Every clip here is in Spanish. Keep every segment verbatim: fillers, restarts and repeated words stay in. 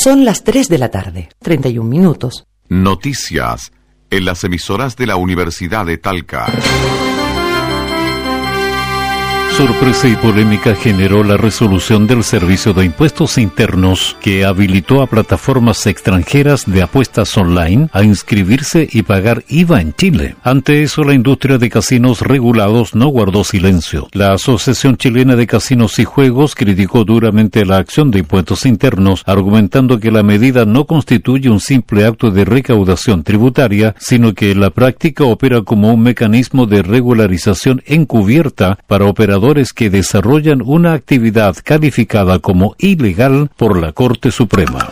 Son las tres de la tarde, treinta y un minutos. Noticias en las emisoras de la Universidad de Talca. Sorpresa y polémica generó la resolución del Servicio de Impuestos Internos que habilitó a plataformas extranjeras de apuestas online a inscribirse y pagar I V A en Chile. Ante eso, la industria de casinos regulados no guardó silencio. La Asociación Chilena de Casinos y Juegos criticó duramente la acción de impuestos internos, argumentando que la medida no constituye un simple acto de recaudación tributaria, sino que en la práctica opera como un mecanismo de regularización encubierta para operadores que desarrollan una actividad calificada como ilegal por la Corte Suprema.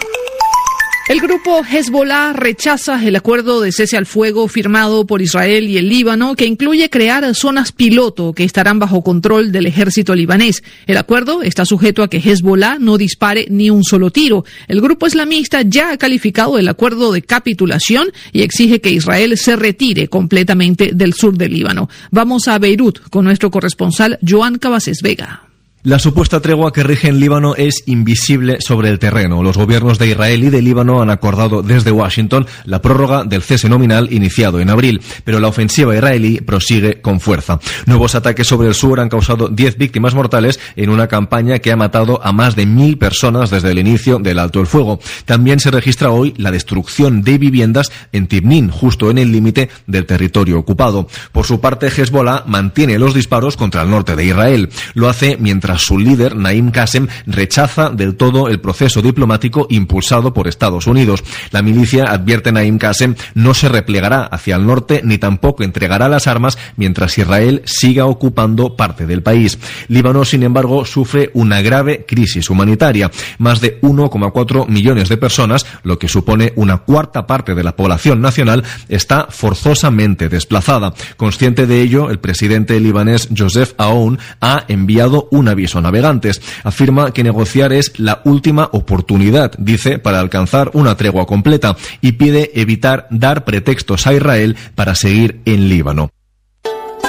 El grupo Hezbollah rechaza el acuerdo de cese al fuego firmado por Israel y el Líbano, que incluye crear zonas piloto que estarán bajo control del ejército libanés. El acuerdo está sujeto a que Hezbollah no dispare ni un solo tiro. El grupo islamista ya ha calificado el acuerdo de capitulación y exige que Israel se retire completamente del sur del Líbano. Vamos a Beirut con nuestro corresponsal Joan Cabasés Vega. La supuesta tregua que rige en Líbano es invisible sobre el terreno. Los gobiernos de Israel y de Líbano han acordado desde Washington la prórroga del cese nominal iniciado en abril, pero la ofensiva israelí prosigue con fuerza. Nuevos ataques sobre el sur han causado diez víctimas mortales en una campaña que ha matado a más de mil personas desde el inicio del alto el fuego. También se registra hoy la destrucción de viviendas en Tibnin, justo en el límite del territorio ocupado. Por su parte, Hezbollah mantiene los disparos contra el norte de Israel. Lo hace mientras su líder, Naim Qassem, rechaza del todo el proceso diplomático impulsado por Estados Unidos. La milicia, advierte Naim Qassem, no se replegará hacia el norte ni tampoco entregará las armas mientras Israel siga ocupando parte del país. Líbano, sin embargo, sufre una grave crisis humanitaria. Más de uno coma cuatro millones de personas, lo que supone una cuarta parte de la población nacional, está forzosamente desplazada. Consciente de ello, el presidente libanés Joseph Aoun ha enviado una aviso a navegantes. Afirma que negociar es la última oportunidad, dice, para alcanzar una tregua completa, y pide evitar dar pretextos a Israel para seguir en Líbano.